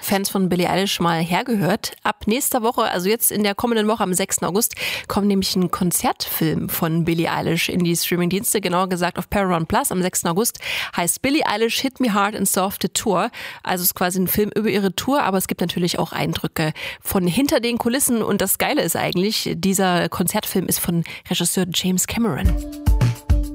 Fans von Billie Eilish mal hergehört. Ab nächster Woche, also jetzt in der kommenden Woche am 6. August, kommt nämlich ein Konzertfilm von Billie Eilish in die Streamingdienste, genauer gesagt auf Paramount Plus am 6. August. Heißt Billie Eilish Hit Me Hard and Soft the Tour. Also es ist quasi ein Film über ihre Tour, aber es gibt natürlich auch Eindrücke von hinter den Kulissen. Und das Geile ist eigentlich, dieser Konzertfilm ist von Regisseur James Cameron.